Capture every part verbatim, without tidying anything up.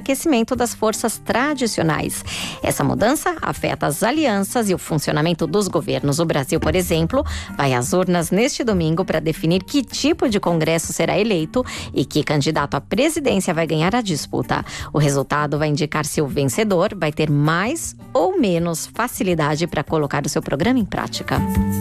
enfraquecimento das forças tradicionais. Essa mudança afeta as alianças e o funcionamento dos governos. O Brasil, por exemplo, vai às urnas neste domingo para definir que tipo de Congresso será eleito e que candidato à presidência vai ganhar a disputa. O resultado vai indicar se o vencedor vai ter mais ou menos facilidade para colocar o seu programa em prática.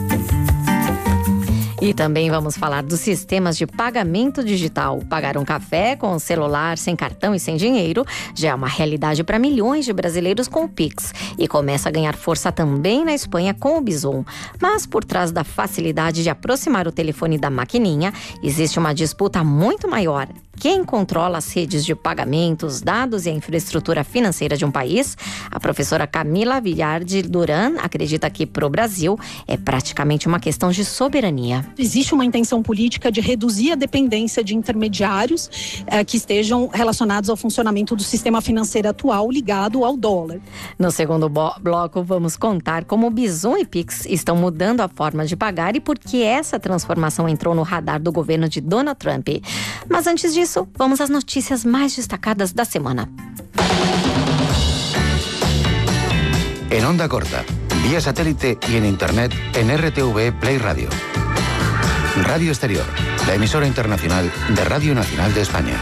E também vamos falar dos sistemas de pagamento digital. Pagar um café com o celular, sem cartão e sem dinheiro, já é uma realidade para milhões de brasileiros com o Pix. E começa a ganhar força também na Espanha com o Bizum. Mas por trás da facilidade de aproximar o telefone da maquininha, existe uma disputa muito maior. Quem controla as redes de pagamentos, dados e a infraestrutura financeira de um país? A professora Camila Villardi Duran acredita que, para o Brasil, é praticamente uma questão de soberania. Existe uma intenção política de reduzir a dependência de intermediários eh, que estejam relacionados ao funcionamento do sistema financeiro atual ligado ao dólar. No segundo bloco, vamos contar como o Bizum e Pix estão mudando a forma de pagar e por que essa transformação entrou no radar do governo de Donald Trump. Mas antes disso, vamos às notícias mais destacadas da semana. En onda corta, vía satélite y en internet en R T V Play Radio. Radio Exterior, la emisora internacional de Radio Nacional de España.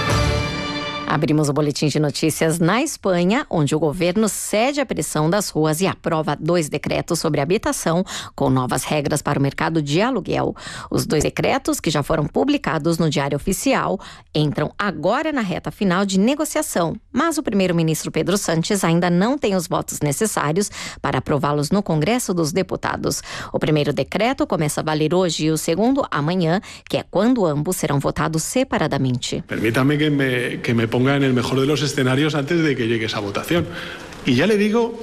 Abrimos o boletim de notícias na Espanha, onde o governo cede à pressão das ruas e aprova dois decretos sobre habitação com novas regras para o mercado de aluguel. Os dois decretos, que já foram publicados no Diário Oficial, entram agora na reta final de negociação, mas o primeiro-ministro Pedro Sánchez ainda não tem os votos necessários para aprová-los no Congresso dos Deputados. O primeiro decreto começa a valer hoje e o segundo amanhã, que é quando ambos serão votados separadamente. Permítame que me, que me ponga en el mejor de los escenarios antes de que llegue esa votación. Y ya le digo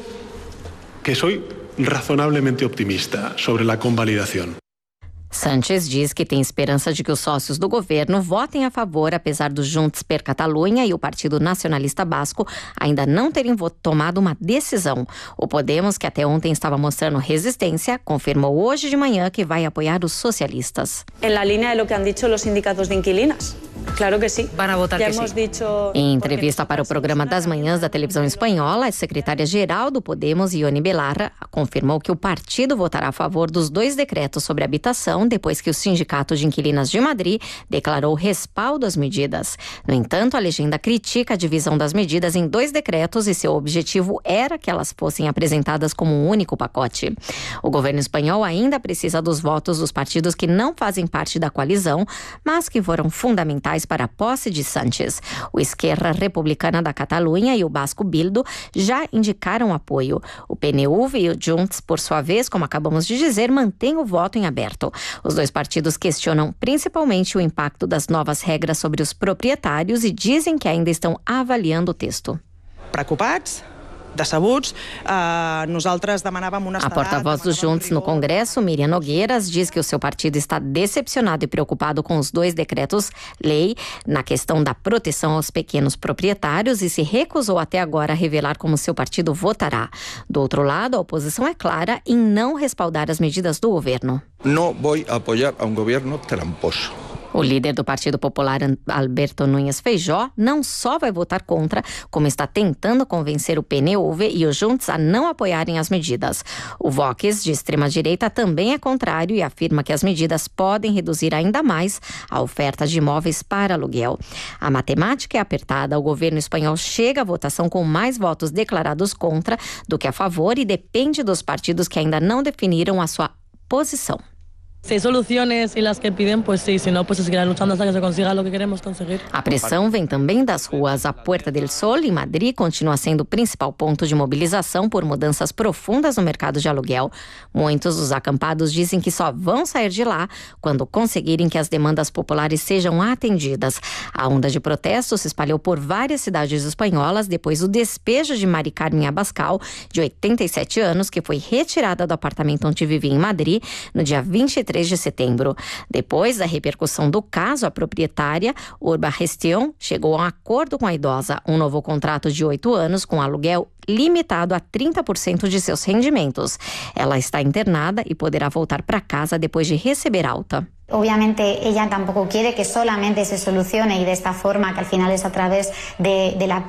que soy razonablemente optimista sobre la convalidación. Sánchez diz que tem esperança de que os sócios do governo votem a favor, apesar do Junts per Catalunya e o Partido Nacionalista Basco ainda não terem tomado uma decisão. O Podemos, que até ontem estava mostrando resistência, confirmou hoje de manhã que vai apoiar os socialistas. En la línea de lo que han dicho los sindicatos de inquilinas. Claro que sí. Van a votar que sí. Em entrevista para o programa das manhãs da televisão espanhola, a secretária-geral do Podemos, Ione Belarra, confirmou que o partido votará a favor dos dois decretos sobre habitação depois que o Sindicato de Inquilinas de Madrid declarou respaldo às medidas. No entanto, a legenda critica a divisão das medidas em dois decretos e seu objetivo era que elas fossem apresentadas como um único pacote. O governo espanhol ainda precisa dos votos dos partidos que não fazem parte da coalizão, mas que foram fundamentais para a posse de Sánchez. O Esquerra Republicana da Catalunha e o Basco Bildu já indicaram apoio. O P N V e o Junts, por sua vez, como acabamos de dizer, mantêm o voto em aberto. Os dois partidos questionam principalmente o impacto das novas regras sobre os proprietários e dizem que ainda estão avaliando o texto. Preocupados? Decebuts, uh, nosaltres demanàvem una A porta-voz dos Junts no Congresso, Miriam Nogueiras, diz que o seu partido está decepcionado e preocupado com os dois decretos-lei na questão da proteção aos pequenos proprietários e se recusou até agora a revelar como seu partido votará. Do outro lado, a oposição é clara em não respaldar as medidas do governo. Não vou apoiar a um governo tramposo. O líder do Partido Popular, Alberto Núñez Feijóo, não só vai votar contra, como está tentando convencer o P N V e os Junts a não apoiarem as medidas. O Vox, de extrema-direita, também é contrário e afirma que as medidas podem reduzir ainda mais a oferta de imóveis para aluguel. A matemática é apertada. O governo espanhol chega à votação com mais votos declarados contra do que a favor e depende dos partidos que ainda não definiram a sua posição. Se hay soluciones y las que piden, pues sí, si no, pues se seguirá luchando hasta que se consiga lo que queremos conseguir. A pressão vem também das ruas. A Puerta del Sol, em Madrid, continua sendo o principal ponto de mobilização por mudanças profundas no mercado de aluguel. Muitos dos acampados dizem que só vão sair de lá quando conseguirem que as demandas populares sejam atendidas. A onda de protestos se espalhou por várias cidades espanholas depois do despejo de Mari Carmen Abascal, de oitenta e sete anos, que foi retirada do apartamento onde vivia em Madrid no dia vinte e três de setembro. Depois da repercussão do caso, a proprietária, Urba Gestión, chegou a um acordo com a idosa, um novo contrato de oito anos com aluguel limitado a trinta por cento de seus rendimentos. Ela está internada e poderá voltar para casa depois de receber alta. Obviamente ella tampoco quiere que solamente se solucione y de esta forma, que al final es a través de, de la